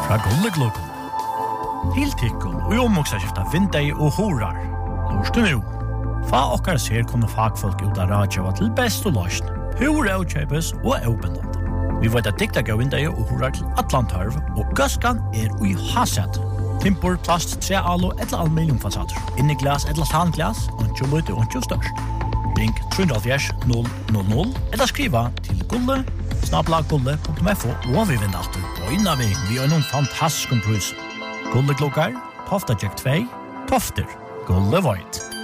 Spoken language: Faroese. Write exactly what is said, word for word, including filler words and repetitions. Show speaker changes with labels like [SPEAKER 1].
[SPEAKER 1] Fra Gullegluggen. Hiltikken og omvoksa skifta vindei og horar. Lorste nu. Fa okkar ser kunne fagfolk ut av radjava til best og løsn. Hur avkjøpes og avbindende. Vi vet at dikta gav vindei og horar til Atlantharv, og gøskan er ui haset. Timpor, plast, tre alo, etla aluminiumfasader. Inni glas, etla tanglas, ontjo lute, ontjo størst. Ring tre null null null null, eller skriva til gulle, snabla gulle punktum f o, og vi vinner alltid bøyna vi, vi har noen fantastisk prus. Gulle klokkar, Tofta Jack två, Tofter, Gulle Void.